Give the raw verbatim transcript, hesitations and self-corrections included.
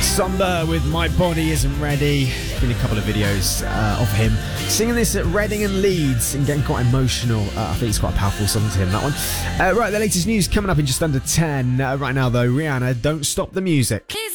Somber with My Body Isn't Ready. Been a couple of videos uh, of him singing this at Reading and Leeds and getting quite emotional. Uh, I think it's quite a powerful song to him, that one. Uh, right, the latest news coming up in just under ten. Uh, right now, though, Rihanna, Don't Stop the Music. Please